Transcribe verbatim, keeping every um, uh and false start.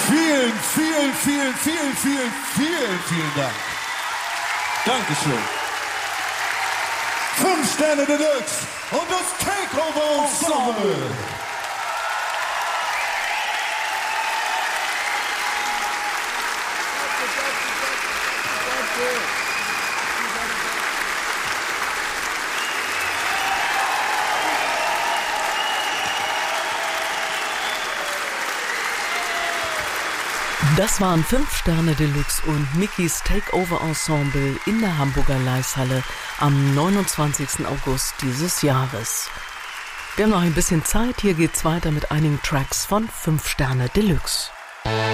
Vielen, vielen, vielen, vielen, vielen, vielen, vielen Dank. Dankeschön. Fünf Sterne Deluxe und das Takeover Ensemble. Das waren fünf Sterne Deluxe und Mickeys Takeover Ensemble in der Hamburger Leishalle am neunundzwanzigsten August dieses Jahres. Wir haben noch ein bisschen Zeit, hier geht's weiter mit einigen Tracks von fünf Sterne Deluxe.